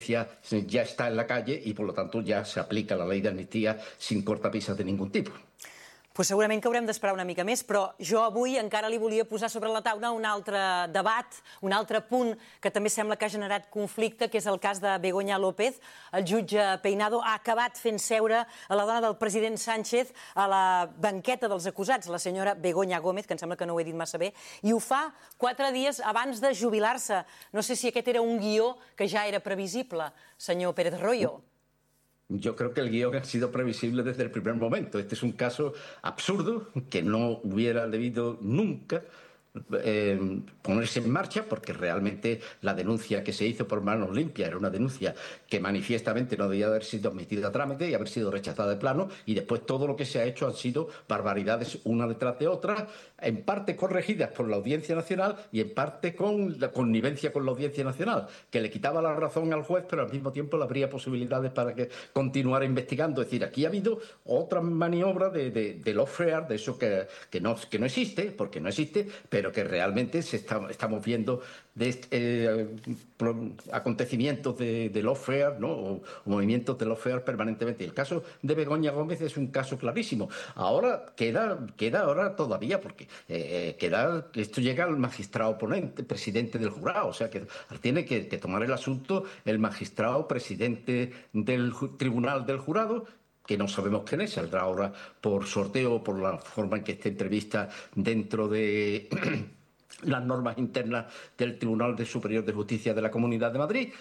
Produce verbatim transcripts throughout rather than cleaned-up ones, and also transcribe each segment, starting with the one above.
ya está en la calle y por lo tanto ya se aplica la ley de amnistía sin cortapisas de ningún tipo. Pues segurament que haurem d'esperar una mica més, però jo avui encara li volia posar sobre la taula un altre debat, un altre punt que també sembla que ha generat conflicte, que és el cas de Begoña López. El jutge Peinado ha acabat fent seure a la dona del president Sánchez a la banqueta dels acusats, la senyora Begoña Gómez, que em sembla que no ho he dit massa bé, i ho fa quatre dies abans de jubilar-se. No sé si aquest era un guió que ja era previsible, senyor Pérez Royo. Yo creo que el guión ha sido previsible desde el primer momento. Este es un caso absurdo que no hubiera debido nunca eh, ponerse en marcha, porque realmente la denuncia que se hizo por manos limpias era una denuncia que manifiestamente no debía haber sido admitida a trámite y haber sido rechazada de plano, y después todo lo que se ha hecho han sido barbaridades una detrás de otra, en parte corregidas por la Audiencia Nacional y en parte con la connivencia con la Audiencia Nacional, que le quitaba la razón al juez, pero al mismo tiempo le abría posibilidades para que continuara investigando. Es decir, aquí ha habido otra maniobra de, de, de lawfare, de eso que, que, no, que no existe, porque no existe, pero que realmente se está, estamos viendo de este, eh, acontecimientos de, de lawfare, ¿no? o, o movimientos de lawfare permanentemente. Y el caso de Begoña Gómez es un caso clarísimo. Ahora queda, queda ahora todavía, porque eh, queda, esto llega al magistrado ponente, presidente del jurado, o sea que tiene que, que tomar el asunto el magistrado presidente del tribunal del jurado, que no sabemos quién es, saldrá ahora por sorteo o por la forma en que esté entrevista dentro de las normas internas del Tribunal Superior de Justicia de la Comunidad de Madrid,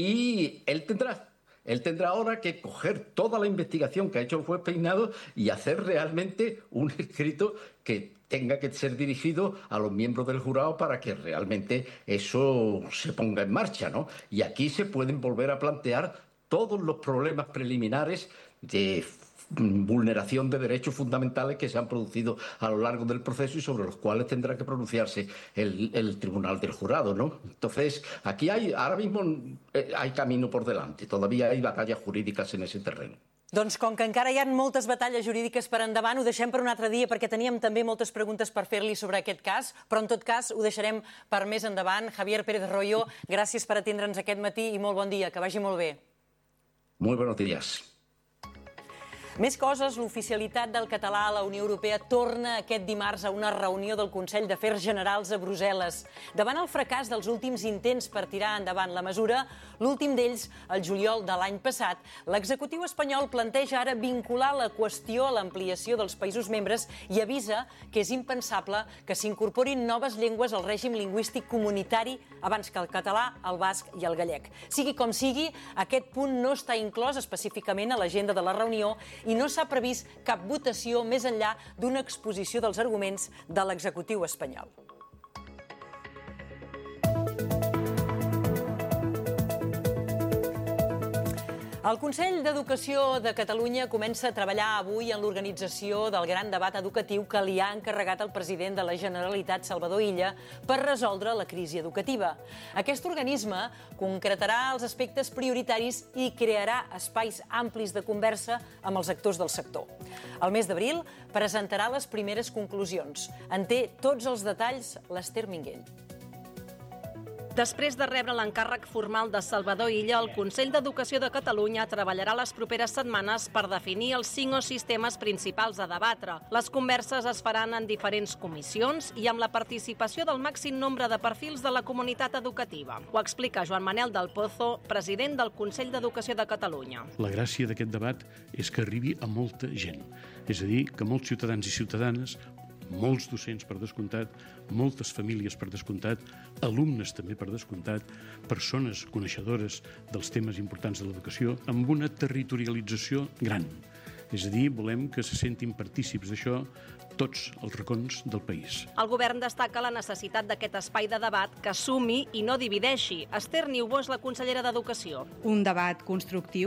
y él tendrá Él tendrá ahora que coger toda la investigación que ha hecho el juez Peinado y hacer realmente un escrito que tenga que ser dirigido a los miembros del jurado para que realmente eso se ponga en marcha, ¿no? Y aquí se pueden volver a plantear todos los problemas preliminares de vulneración de derechos fundamentales que se han producido a lo largo del proceso y sobre los cuales tendrá que pronunciarse el, el tribunal del jurado, ¿no? Entonces, aquí hay, ahora mismo eh, hay camino por delante, todavía hay batallas jurídicas en ese terreno. Doncs com que encara hi ha moltes batalles jurídiques per endavant, ho deixem per un altre dia, perquè teníem també moltes preguntes per fer-li sobre aquest cas, però en tot cas ho deixarem per més endavant. Javier Pérez Royo, gràcies per atendre'ns aquest matí i molt bon dia, que vagi molt bé. Muy buenos días. Més coses, l'oficialitat del català a la Unió Europea torna aquest dimarts a una reunió del Consell d'Afers Generals a Brussel·les. Davant el fracàs dels últims intents per tirar endavant la mesura, l'últim d'ells, el juliol de l'any passat, l'executiu espanyol planteja ara vincular la qüestió a l'ampliació dels països membres i avisa que és impensable que s'incorporin noves llengües al règim lingüístic comunitari abans que el català, el basc i el gallec. Sigui com sigui, aquest punt no està inclòs específicament a l'agenda de la reunió i no s'ha previst cap votació més enllà d'una exposició dels arguments de l'executiu espanyol. El Consell d'Educació de Catalunya comença a treballar avui en l'organització del gran debat educatiu que li ha encarregat el president de la Generalitat, Salvador Illa, per resoldre la crisi educativa. Aquest organisme concretarà els aspectes prioritaris i crearà espais amplis de conversa amb els actors del sector. El mes d'abril presentarà les primeres conclusions. En té tots els detalls l'Ester Minguell. Després de rebre l'encàrrec formal de Salvador Illa, el Consell d'Educació de Catalunya treballarà les properes setmanes per definir els cinc o sis temes principals a debatre. Les converses es faran en diferents comissions i amb la participació del màxim nombre de perfils de la comunitat educativa. Ho explica Joan Manel del Pozo, president del Consell d'Educació de Catalunya. La gràcia d'aquest debat és que arribi a molta gent, és a dir, que molts ciutadans i ciutadanes, molts docents per descomptat, moltes famílies per descomptat, alumnes també per descomptat, persones coneixedores dels temes importants de l'educació, amb una territorialització gran. És a dir, volem que se sentin partícips d'això tots els racons del país. El govern destaca la necessitat d'aquest espai de debat que sumi i no divideixi. Esther Niubó és la consellera d'Educació. Un debat constructiu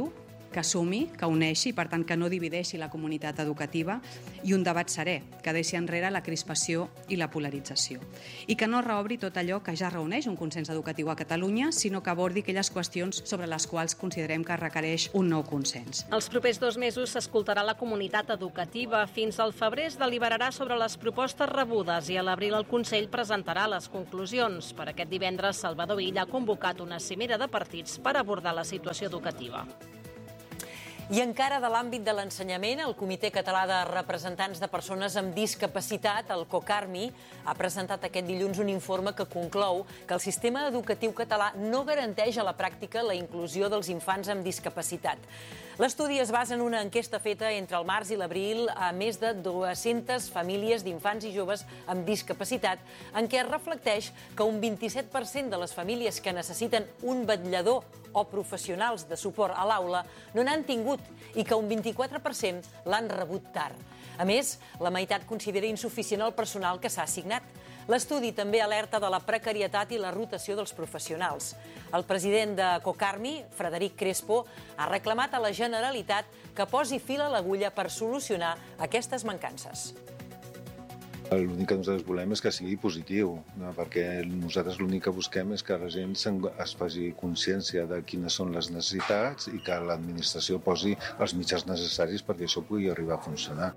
que sumi, que uneixi, per tant que no divideixi la comunitat educativa, i un debat serè, que deixi enrere la crispació i la polarització. I que no reobri tot allò que ja reuneix un consens educatiu a Catalunya, sinó que abordi aquelles qüestions sobre les quals considerem que requereix un nou consens. Els propers dos mesos s'escoltarà la comunitat educativa. Fins al febrer es deliberarà sobre les propostes rebudes i a l'abril el Consell presentarà les conclusions. Per aquest divendres, Salvador Illa ha convocat una cimera de partits per abordar la situació educativa. I encara de l'àmbit de l'ensenyament, el Comitè Català de Representants de Persones amb Discapacitat, el COCARMI, ha presentat aquest dilluns un informe que conclou que el sistema educatiu català no garanteix a la pràctica la inclusió dels infants amb discapacitat. L'estudi es basa en una enquesta feta entre el març i l'abril a més de dues-centes famílies d'infants i joves amb discapacitat, en què es reflecteix que un vint-i-set per cent de les famílies que necessiten un vetllador o professionals de suport a l'aula no n'han tingut i que un vint-i-quatre per cent l'han rebut tard. A més, la meitat considera insuficient el personal que s'ha assignat. L'estudi també alerta de la precarietat i la rotació dels professionals. El president de COCARMI, Frederic Crespo, ha reclamat a la Generalitat que posi fil a l'agulla per solucionar aquestes mancances. L'únic que nosaltres volem és que sigui positiu, perquè nosaltres l'únic que busquem és que la gent es faci consciència de quines són les necessitats i que l'administració posi els mitjans necessaris perquè això pugui arribar a funcionar.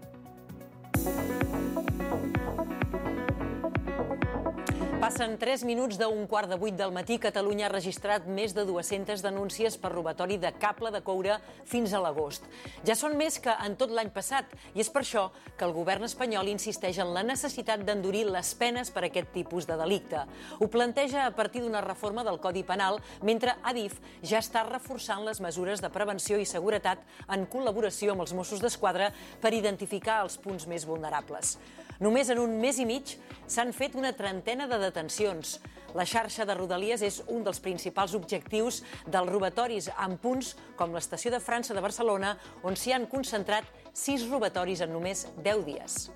Passen tres minuts d'un quart de vuit del matí. Catalunya ha registrat més de dues-centes denúncies per robatori de cable de coure fins a l'agost. Ja són més que en tot l'any passat i és per això que el govern espanyol insisteix en la necessitat d'endurir les penes per a aquest tipus de delicte. Ho planteja a partir d'una reforma del Codi Penal, mentre Adif ja està reforçant les mesures de prevenció i seguretat en col·laboració amb els Mossos d'Esquadra per identificar els punts més vulnerables. Només en un mes i mig s'han fet una trentena de detencions. La xarxa de Rodalies és un dels principals objectius dels robatoris en punts com l'Estació de França de Barcelona, on s'hi han concentrat sis robatoris en només deu dies.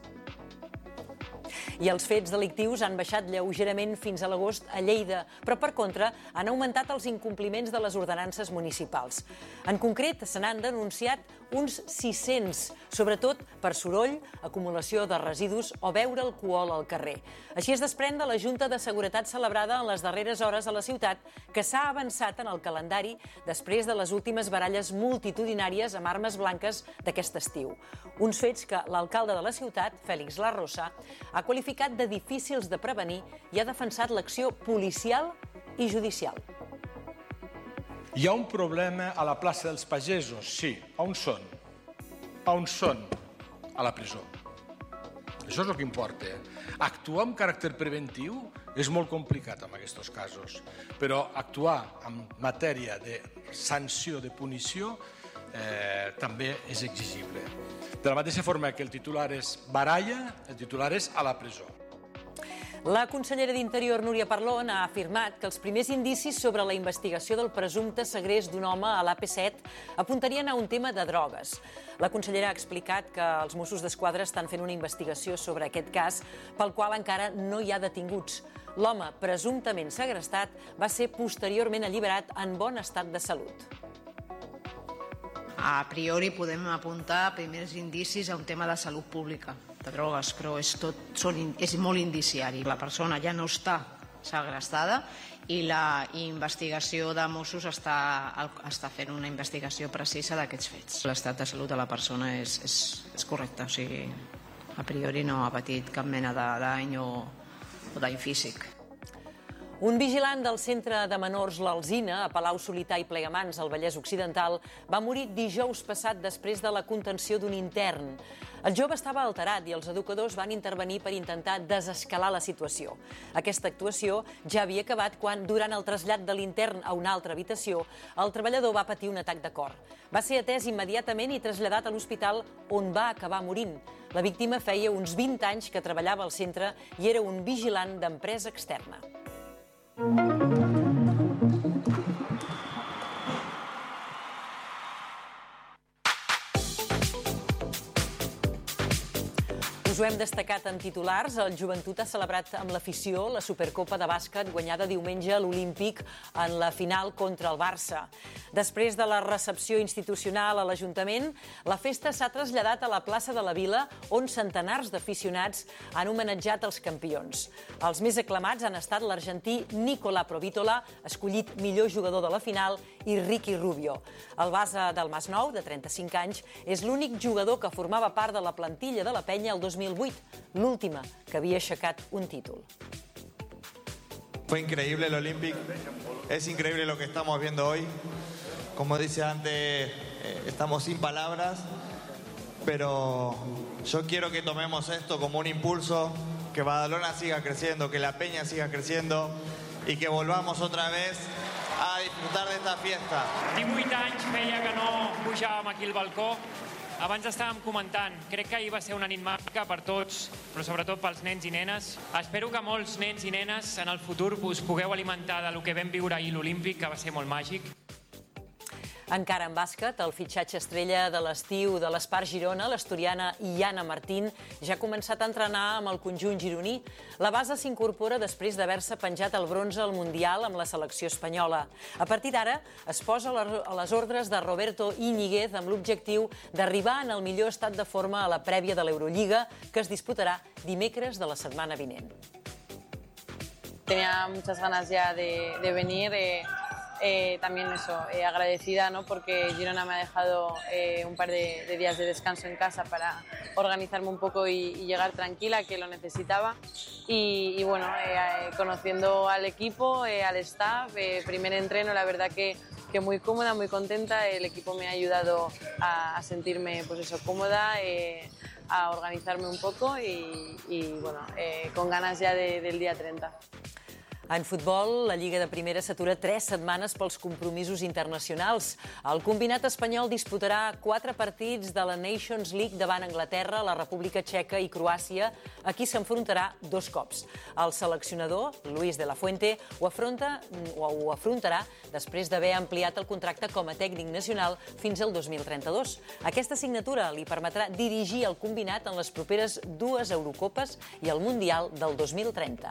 I els fets delictius han baixat lleugerament fins a l'agost a Lleida, però per contra han augmentat els incompliments de les ordenances municipals. En concret, se n'han denunciat uns sis-cents, sobretot per soroll, acumulació de residus o beure alcohol al carrer. Així es desprèn de la Junta de Seguretat celebrada en les darreres hores a la ciutat, que s'ha avançat en el calendari després de les últimes baralles multitudinàries amb armes blanques d'aquest estiu. Uns fets que l'alcalde de la ciutat, Félix La Rosa, ha qualificat de difícils de prevenir i ha defensat l'acció policial i judicial. Hi ha un problema a la plaça dels Pagesos, sí. On són? On són? A la presó. Això és el que importa. Actuar amb caràcter preventiu és molt complicat en aquests casos, però actuar en matèria de sanció, de punició, eh, també és exigible. De la mateixa forma que el titular és baralla, el titular és a la presó. La consellera d'Interior, Núria Parlon, ha afirmat que els primers indicis sobre la investigació del presumpte segrest d'un home a l'A P set apuntarien a un tema de drogues. La consellera ha explicat que els Mossos d'Esquadra estan fent una investigació sobre aquest cas, pel qual encara no hi ha detinguts. L'home, presumptament segrestat, va ser posteriorment alliberat en bon estat de salut. A priori podem apuntar primers indicis a un tema de salut pública, de drogues, però és, tot, són, és molt indiciari. La persona ja no està segrestada i la investigació de Mossos està, està fent una investigació precisa d'aquests fets. L'estat de salut de la persona és, és, és correcte, o sigui, a priori no ha patit cap mena de dany o, o dany físic. Un vigilant del centre de menors L'Alzina, a Palau-solità i Plegamans, al Vallès Occidental, va morir dijous passat després de la contenció d'un intern. El jove estava alterat i els educadors van intervenir per intentar desescalar la situació. Aquesta actuació ja havia acabat quan, durant el trasllat de l'intern a una altra habitació, el treballador va patir un atac de cor. Va ser atès immediatament i traslladat a l'hospital on va acabar morint. La víctima feia uns vint anys que treballava al centre i era un vigilant d'empresa externa. Us Us ho hem destacat en titulars. El Joventut ha celebrat amb l'afició la Supercopa de bàsquet guanyada diumenge a l'Olímpic en la final contra el Barça. Després de la recepció institucional a l'Ajuntament, la festa s'ha traslladat a la plaça de la Vila, on centenars d'aficionats han homenatjat els campions. Els més aclamats han estat l'argentí Nicolà Provítola, escollit millor jugador de la final, i Ricky Rubio. El base del Masnou, de trenta-cinc anys, és l'únic jugador que formava part de la plantilla de la Penya el dos mil vuit, l'última que havia aixecat un títol. Fue increíble el Olympic, es increíble lo que estamos viendo hoy. Como dice antes, eh, estamos sin palabras, pero yo quiero que tomemos esto como un impulso, que Badalona siga creciendo, que la Peña siga creciendo y que volvamos otra vez a disfrutar de esta fiesta. divuit anys feia que no pujàvem aquí al balcó. Abans estàvem comentant, crec que ahir va ser una nit màgica per tots, però sobretot pels nens i nenes. Espero que molts nens i nenes en el futur us pugueu alimentar del que vam viure ahir a l'Olímpic, que va ser molt màgic. Encara en bàsquet, el fitxatge estrella de l'estiu de l'Espar Girona, l'asturiana Iana Martín, ja ha començat a entrenar amb el conjunt gironí. La base s'incorpora després d'haver-se penjat el bronze al Mundial amb la selecció espanyola. A partir d'ara, es posa a les ordres de Roberto Íñiguez amb l'objectiu d'arribar en el millor estat de forma a la prèvia de l'Eurolliga, que es disputarà dimecres de la setmana vinent. Tenía muchas ganas ya de, de venir. Eh... Eh, también eso, eh, agradecida, ¿no? Porque Girona me ha dejado eh, un par de, de días de descanso en casa para organizarme un poco y, y llegar tranquila, que lo necesitaba. Y, y bueno, eh, conociendo al equipo, eh, al staff, eh, primer entreno, la verdad que, que muy cómoda, muy contenta. El equipo me ha ayudado a, a sentirme pues eso, cómoda, eh, a organizarme un poco y, y bueno, eh, con ganas ya de, del día treinta. En futbol, la Lliga de Primera s'atura tres setmanes pels compromisos internacionals. El combinat espanyol disputarà quatre partits de la Nations League davant Anglaterra, la República Txeca i Croàcia, a qui s'enfrontarà dos cops. El seleccionador, Luis de la Fuente, ho afronta o ho afrontarà després d'haver ampliat el contracte com a tècnic nacional fins al dos mil trenta-dos. Aquesta signatura li permetrà dirigir el combinat en les properes dues Eurocopes i el Mundial del dos mil trenta.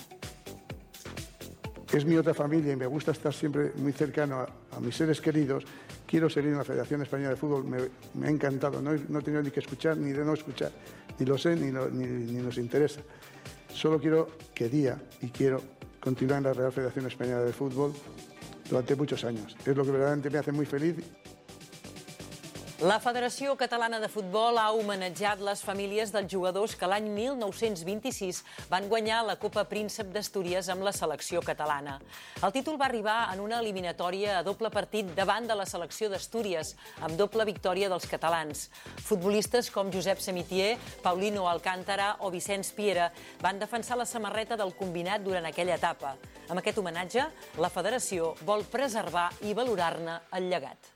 Es mi otra familia y me gusta estar siempre muy cercano a, a mis seres queridos. Quiero seguir en la Federación Española de Fútbol, me, me ha encantado. No, no he tenido ni que escuchar ni de no escuchar, ni lo sé ni, lo, ni, ni nos interesa. Solo quiero, quería y quiero continuar en la Real Federación Española de Fútbol durante muchos años. Es lo que verdaderamente me hace muy feliz. La Federació Catalana de Futbol ha homenatjat les famílies dels jugadors que l'any mil nou-cents vint-i-sis van guanyar la Copa Príncep d'Astúries amb la selecció catalana. El títol va arribar en una eliminatòria a doble partit davant de la selecció d'Astúries, amb doble victòria dels catalans. Futbolistes com Josep Samitier, Paulino Alcántara o Vicenç Piera van defensar la samarreta del combinat durant aquella etapa. Amb aquest homenatge, la Federació vol preservar i valorar-ne el llegat.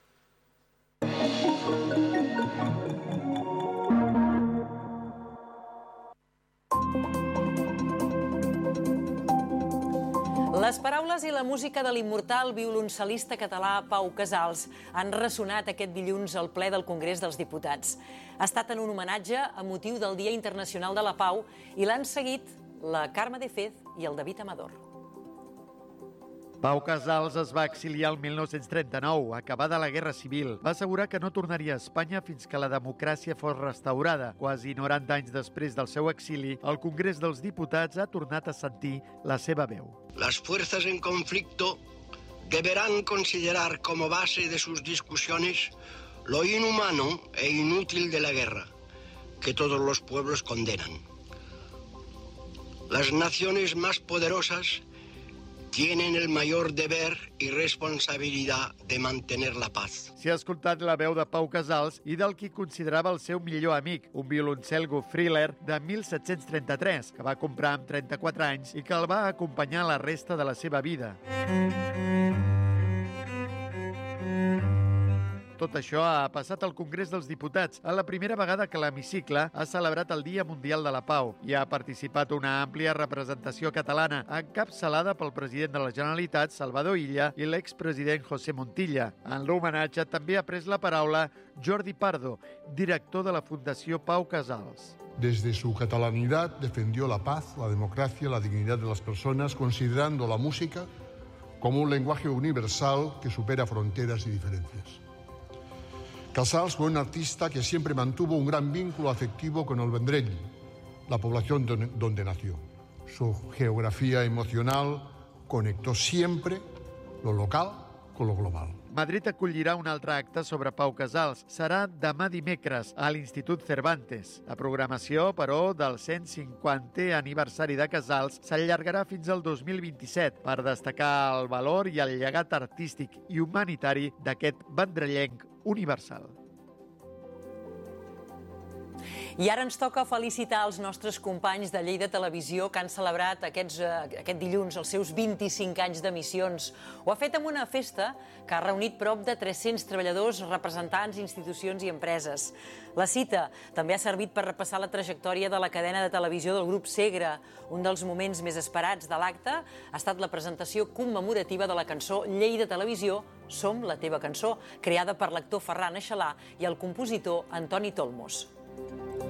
Les paraules i la música de l'immortal violoncel·lista català Pau Casals han ressonat aquest dilluns al ple del Congrés dels Diputats. Ha estat en un homenatge a motiu del Dia Internacional de la Pau i l'han seguit la Carme de Fez i el David Amador. Pau Casals es va exiliar el mil nou-cents trenta-nou, acabada la Guerra Civil. Va assegurar que no tornaria a Espanya fins que la democràcia fos restaurada. Quasi noranta anys després del seu exili, el Congrés dels Diputats ha tornat a sentir la seva veu. Las fuerzas en conflicto deberán considerar como base de sus discusiones lo inhumano e inútil de la guerra, que todos los pueblos condenan. Las naciones más poderosas tienen el mayor deber y responsabilidad de mantener la paz. S'ha escoltat la veu de Pau Casals i del qui considerava el seu millor amic, un violoncelgo Friler de mil set-cents trenta-tres, que va comprar amb trenta-quatre anys i que el va acompanyar la resta de la seva vida. Tot això ha passat al Congrés dels Diputats, a la primera vegada que l'hemicicle ha celebrat el Dia Mundial de la Pau. Hi ha participat una àmplia representació catalana, encapçalada pel president de la Generalitat, Salvador Illa, i l'expresident José Montilla. En l'homenatge també ha pres la paraula Jordi Pardo, director de la Fundació Pau Casals. Desde su catalanidad defendió la paz, la democracia, la dignidad de las personas, considerando la música como un lenguaje universal que supera fronteras y diferencias. Casals fue un artista que siempre mantuvo un gran vínculo afectivo con el Vendrell, la población donde nació. Su geografía emocional conectó siempre lo local con lo global. Madrid acollirà un altre acte sobre Pau Casals. Serà demà dimecres a l'Institut Cervantes. La programació, però, del cent cinquantè aniversari de Casals s'allargarà fins al dos mil vint-i-set per destacar el valor i el llegat artístic i humanitari d'aquest vendrellenc universal. I ara ens toca felicitar els nostres companys de Lleida Televisió que han celebrat aquests, aquest dilluns els seus vint-i-cinc anys d'emissions. Ho ha fet amb una festa que ha reunit prop de tres-cents treballadors, representants, institucions i empreses. La cita també ha servit per repassar la trajectòria de la cadena de televisió del grup Segre. Un dels moments més esperats de l'acte ha estat la presentació commemorativa de la cançó Lleida Televisió, Som la teva cançó, creada per l'actor Ferran Aixalà i el compositor Antoni Tolmos.